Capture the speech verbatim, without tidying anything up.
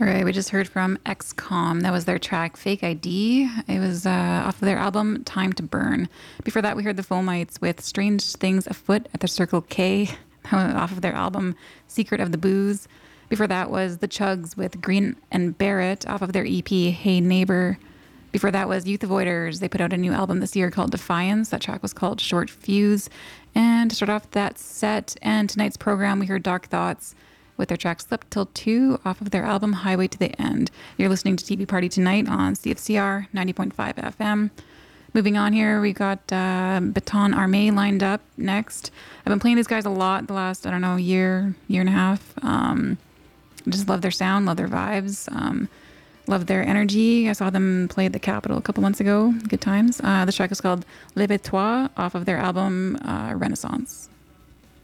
All right, we just heard from X COM. That was their track Fake I D. It was uh, off of their album Time to Burn. Before that, we heard the Fomites with Strange Things Afoot at the Circle K. That was off of their album Secret of the Booze. Before that was The Chugs with Green and Barrett off of their E P Hey Neighbor. Before that was Youth Avoiders. They put out a new album this year called Defiance. That track was called Short Fuse. And to start off that set and tonight's program, we heard Dark Thoughts with their track Slept Till two off of their album Highway to the End. You're listening to T V Party tonight on C F C R ninety point five F M. Moving on here, we got uh, Baton Armée lined up next. I've been playing these guys a lot the last, I don't know, year, year and a half. Um, just love their sound, love their vibes, um, love their energy. I saw them play at the Capitol a couple months ago. Good times. Uh, the track is called Lève-toi off of their album uh, Renaissance.